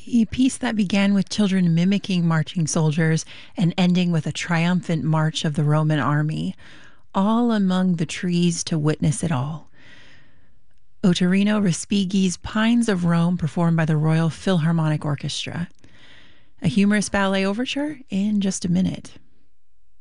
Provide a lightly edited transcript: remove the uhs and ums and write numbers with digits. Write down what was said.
A piece that began with children mimicking marching soldiers and ending with a triumphant march of the Roman army, all among the trees to witness it all. Ottorino Respighi's Pines of Rome, performed by the Royal Philharmonic Orchestra. A humorous ballet overture in just a minute.